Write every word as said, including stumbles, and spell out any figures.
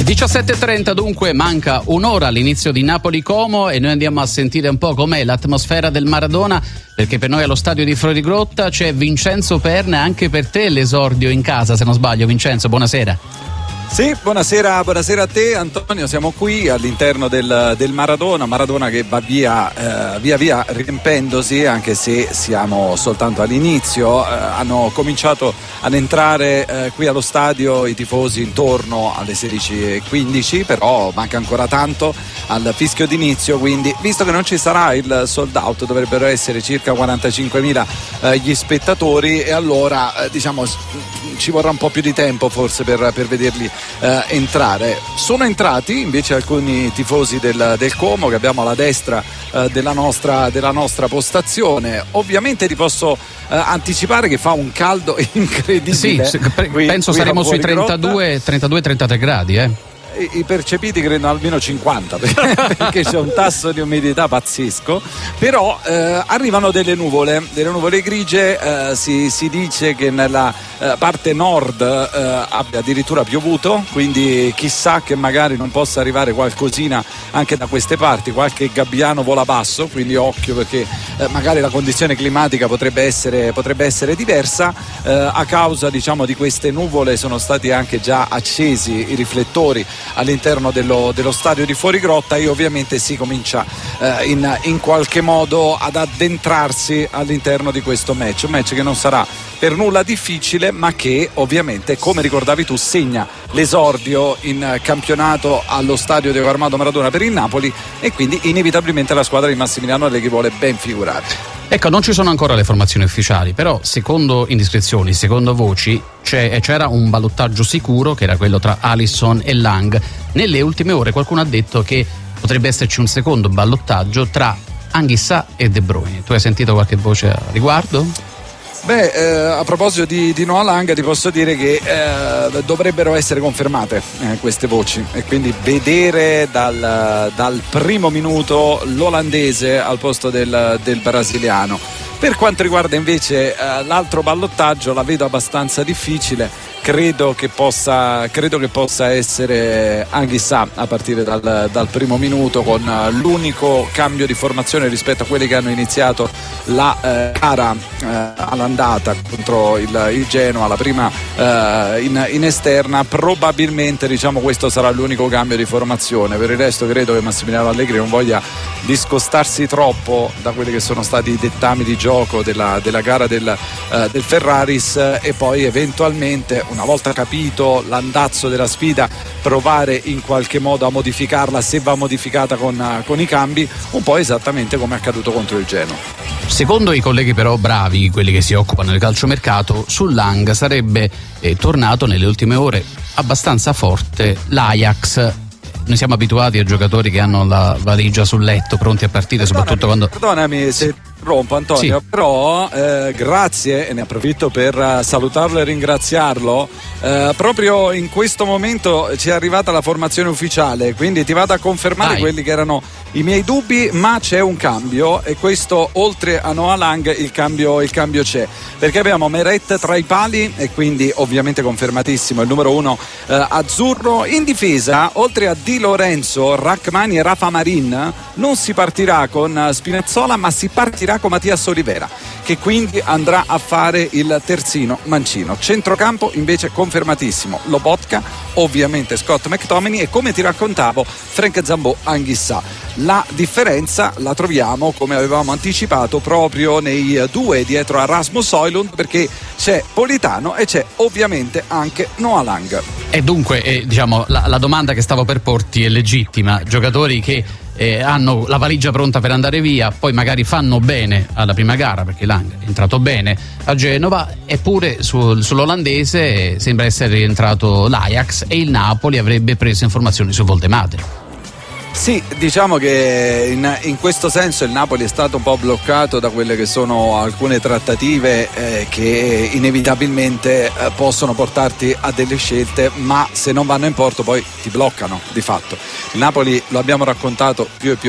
diciassette e trenta, dunque manca un'ora all'inizio di Napoli-Como e noi andiamo a sentire un po' com'è l'atmosfera del Maradona, perché per noi allo stadio di Fuorigrotta c'è Vincenzo Perna. Anche per te l'esordio in casa, se non sbaglio. Vincenzo, buonasera. Sì, buonasera, buonasera a te Antonio, siamo qui all'interno del, del Maradona, Maradona che va via eh, via via riempendosi, anche se siamo soltanto all'inizio. Eh, hanno cominciato ad entrare eh, qui allo stadio i tifosi intorno alle sedici e quindici, però manca ancora tanto al fischio d'inizio, quindi visto che non ci sarà il sold out dovrebbero essere circa quarantacinquemila eh, gli spettatori, e allora eh, diciamo ci vorrà un po' più di tempo forse per, per vederli Uh, entrare. Sono entrati invece alcuni tifosi del, del Como che abbiamo alla destra uh, della, nostra, della nostra postazione. Ovviamente ti posso uh, anticipare che fa un caldo incredibile. Sì, qui, penso qui saremo sui trentadue trentatré gradi, eh. I percepiti credo almeno cinquanta perché c'è un tasso di umidità pazzesco, però eh, arrivano delle nuvole delle nuvole grigie. eh, si, si dice che nella eh, parte nord eh, abbia addirittura piovuto, quindi chissà che magari non possa arrivare qualcosina anche da queste parti, qualche gabbiano vola basso, quindi occhio, perché eh, magari la condizione climatica potrebbe essere, potrebbe essere diversa. eh, a causa diciamo di queste nuvole sono stati anche già accesi i riflettori all'interno dello, dello stadio di Fuorigrotta, e ovviamente si comincia eh, in, in qualche modo ad addentrarsi all'interno di questo match, un match che non sarà per nulla difficile, ma che ovviamente, come ricordavi tu, segna l'esordio in campionato allo stadio Diego Armando Maradona per il Napoli, e quindi inevitabilmente la squadra di Massimiliano Allegri vuole ben figurare. Ecco, non ci sono ancora le formazioni ufficiali, però secondo indiscrezioni, secondo voci, c'è, c'era un ballottaggio sicuro che era quello tra Alisson e Lang. Nelle ultime ore qualcuno ha detto che potrebbe esserci un secondo ballottaggio tra Anguissa e De Bruyne. Tu hai sentito qualche voce a riguardo? Beh, eh, a proposito di, di Noah Lang, ti posso dire che eh, dovrebbero essere confermate eh, queste voci, e quindi vedere dal, dal primo minuto l'olandese al posto del, del brasiliano. Per quanto riguarda invece eh, l'altro ballottaggio, la vedo abbastanza difficile. Credo che possa, credo che possa essere Anguissa a partire dal, dal primo minuto, con l'unico cambio di formazione rispetto a quelli che hanno iniziato la eh, gara eh, all'andata contro il, il Genoa, la prima eh, in, in esterna. Probabilmente diciamo questo sarà l'unico cambio di formazione. Per il resto credo che Massimiliano Allegri non voglia discostarsi troppo da quelli che sono stati i dettami di gioco della, della gara del, eh, del Ferraris, e poi eventualmente, una volta capito l'andazzo della sfida, provare in qualche modo a modificarla, se va modificata con, con i cambi, un po' esattamente come è accaduto contro il Genoa. Secondo i colleghi però bravi, quelli che si occupano del calciomercato, su Lang sarebbe eh, tornato nelle ultime ore abbastanza forte l'Ajax. Noi siamo abituati a giocatori che hanno la valigia sul letto, pronti a partire, perdonami, soprattutto quando... Perdonami se rompo Antonio, sì. Però eh, grazie, e ne approfitto per salutarlo e ringraziarlo. Eh, proprio in questo momento ci è arrivata la formazione ufficiale, quindi ti vado a confermare Dai. quelli che erano i miei dubbi, ma c'è un cambio, e questo oltre a Noah Lang il cambio, il cambio c'è, perché abbiamo Meret tra i pali, e quindi ovviamente confermatissimo il numero uno eh, azzurro. In difesa, oltre a Di Lorenzo, Rachmani e Rafa Marin, non si partirà con Spinazzola, ma si partirà con Mattias Olivera, che quindi andrà a fare il terzino mancino. Centrocampo invece confermatissimo Lobotka, ovviamente Scott McTominay, e come ti raccontavo Frank Zambò, Anguissa. La differenza la troviamo, come avevamo anticipato, proprio nei due dietro a Rasmus Højlund, perché c'è Politano e c'è ovviamente anche Noah Lang. E dunque eh, diciamo la, la domanda che stavo per porti è legittima. Giocatori che eh, hanno la valigia pronta per andare via, poi magari fanno bene alla prima gara, perché Lang è entrato bene a Genova, eppure sul, sull'olandese sembra essere rientrato l'Ajax, e il Napoli avrebbe preso informazioni su Voldemade. Sì, diciamo che in, in questo senso il Napoli è stato un po' bloccato da quelle che sono alcune trattative eh, che inevitabilmente eh, possono portarti a delle scelte, ma se non vanno in porto poi ti bloccano di fatto. Il Napoli, lo abbiamo raccontato più e più